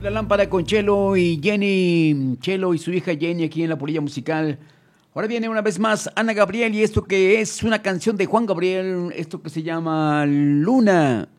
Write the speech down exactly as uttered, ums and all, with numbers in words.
La lámpara con Chelo y Jenny, Chelo y su hija Jenny aquí en la Polilla Musical. Ahora viene una vez más Ana Gabriel y esto que es una canción de Juan Gabriel, esto que se llama Luna.